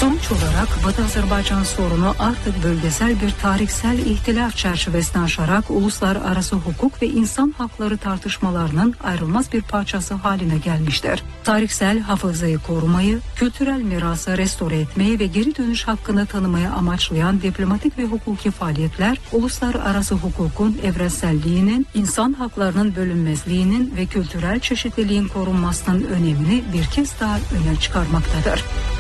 Sonuç olarak Batı Azerbaycan sorunu artık bölgesel bir tarihsel ihtilaf çerçevesini aşarak uluslararası hukuk ve insan hakları tartışmalarının ayrılmaz bir parçası haline gelmiştir. Tarihsel hafızayı korumayı, kültürel mirası restore etmeyi ve geri dönüş hakkını tanımayı amaçlayan diplomatik ve hukuki faaliyetler, uluslararası hukukun evrenselliğinin, insan haklarının bölünmezliğinin ve kültürel çeşitliliğin korunmasının önemini bir kez daha öne çıkarmaktadır.